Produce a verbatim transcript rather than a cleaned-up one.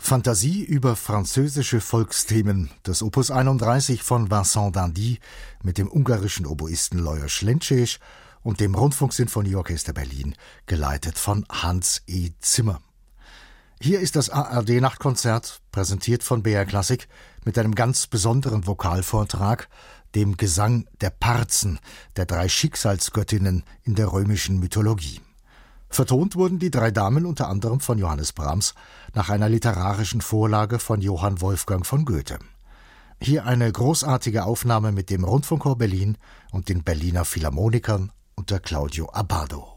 Fantasie über französische Volksthemen des Opus einunddreißig von Vincent d'Indy mit dem ungarischen Oboisten Lajos Lencsés und dem Rundfunksinfonieorchester Berlin, geleitet von Hans E. Zimmer. Hier ist das A R D-Nachtkonzert, präsentiert von B R Klassik, mit einem ganz besonderen Vokalvortrag, dem Gesang der Parzen, der drei Schicksalsgöttinnen in der römischen Mythologie. Vertont wurden die drei Damen unter anderem von Johannes Brahms nach einer literarischen Vorlage von Johann Wolfgang von Goethe. Hier eine großartige Aufnahme mit dem Rundfunkchor Berlin und den Berliner Philharmonikern unter Claudio Abbado.